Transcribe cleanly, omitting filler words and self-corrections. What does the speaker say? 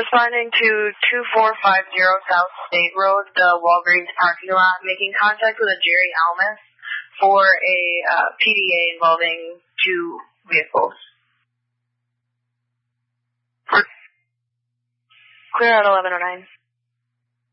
responding to 2450 South State Road, the Walgreens parking lot, making contact with a Jerry Almus for a PDA involving two vehicles. Clear out 1109.